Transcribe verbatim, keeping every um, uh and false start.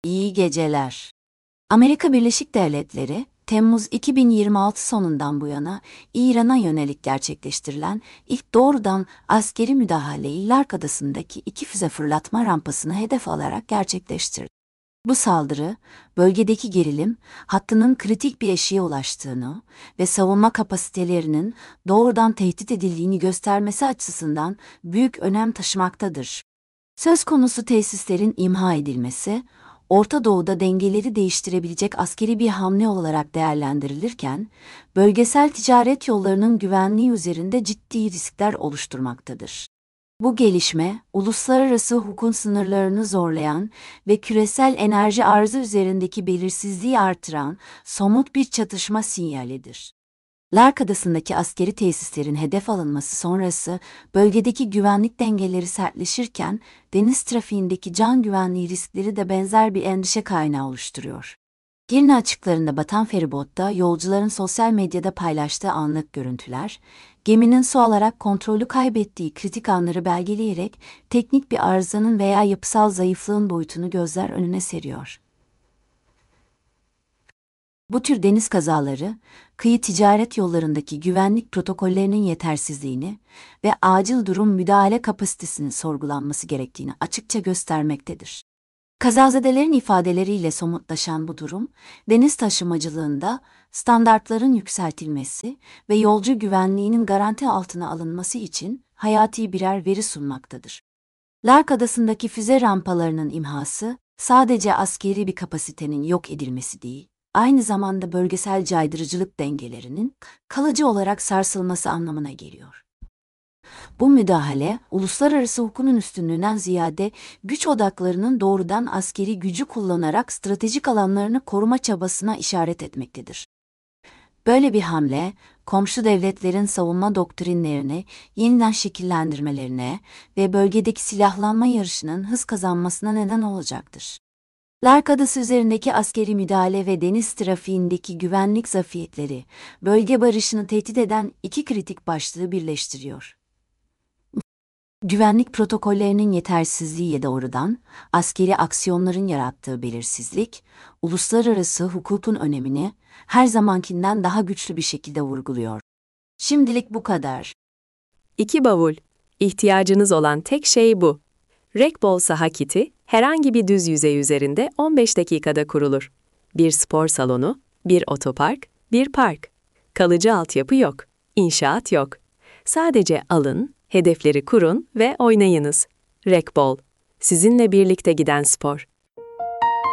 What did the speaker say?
İyi geceler. Amerika Birleşik Devletleri, Temmuz iki bin yirmi altı sonundan bu yana İran'a yönelik gerçekleştirilen ilk doğrudan askeri müdahaleyi Lark Adası'ndaki iki füze fırlatma rampasını hedef alarak gerçekleştirdi. Bu saldırı, bölgedeki gerilim hattının kritik bir eşiğe ulaştığını ve savunma kapasitelerinin doğrudan tehdit edildiğini göstermesi açısından büyük önem taşımaktadır. Söz konusu tesislerin imha edilmesi, Orta Doğu'da dengeleri değiştirebilecek askeri bir hamle olarak değerlendirilirken, bölgesel ticaret yollarının güvenliği üzerinde ciddi riskler oluşturmaktadır. Bu gelişme, uluslararası hukukun sınırlarını zorlayan ve küresel enerji arzı üzerindeki belirsizliği artıran somut bir çatışma sinyalidir. Lark Adası'ndaki askeri tesislerin hedef alınması sonrası bölgedeki güvenlik dengeleri sertleşirken deniz trafiğindeki can güvenliği riskleri de benzer bir endişe kaynağı oluşturuyor. Girne açıklarında batan feribotta yolcuların sosyal medyada paylaştığı anlık görüntüler, geminin su alarak kontrolü kaybettiği kritik anları belgeleyerek teknik bir arızanın veya yapısal zayıflığın boyutunu gözler önüne seriyor. Bu tür deniz kazaları, kıyı ticaret yollarındaki güvenlik protokollerinin yetersizliğini ve acil durum müdahale kapasitesinin sorgulanması gerektiğini açıkça göstermektedir. Kazazedelerin ifadeleriyle somutlaşan bu durum, deniz taşımacılığında standartların yükseltilmesi ve yolcu güvenliğinin garanti altına alınması için hayati birer veri sunmaktadır. Lark Adası'ndaki füze rampalarının imhası, sadece askeri bir kapasitenin yok edilmesi değil, aynı zamanda bölgesel caydırıcılık dengelerinin kalıcı olarak sarsılması anlamına geliyor. Bu müdahale, uluslararası hukukun üstünlüğünden ziyade güç odaklarının doğrudan askeri gücü kullanarak stratejik alanlarını koruma çabasına işaret etmektedir. Böyle bir hamle, komşu devletlerin savunma doktrinlerini yeniden şekillendirmelerine ve bölgedeki silahlanma yarışının hız kazanmasına neden olacaktır. Lark Adası üzerindeki askeri müdahale ve deniz trafiğindeki güvenlik zafiyetleri, bölge barışını tehdit eden iki kritik başlığı birleştiriyor. Güvenlik protokollerinin yetersizliği ya doğrudan, askeri aksiyonların yarattığı belirsizlik, uluslararası hukukun önemini her zamankinden daha güçlü bir şekilde vurguluyor. Şimdilik bu kadar. İki bavul. İhtiyacınız olan tek şey bu. Rekbol saha kiti, herhangi bir düz yüzey üzerinde on beş dakikada kurulur. Bir spor salonu, bir otopark, bir park. Kalıcı altyapı yok, inşaat yok. Sadece alın, hedefleri kurun ve oynayınız. Rekbol, sizinle birlikte giden spor.